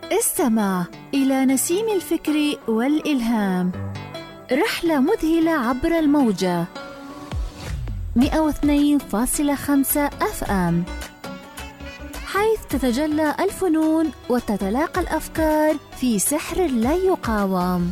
استمع إلى نسيم الفكر والإلهام، رحلة مذهلة عبر الموجة 102.5 FM، حيث تتجلى الفنون وتتلاقى الأفكار في سحر لا يقاوم.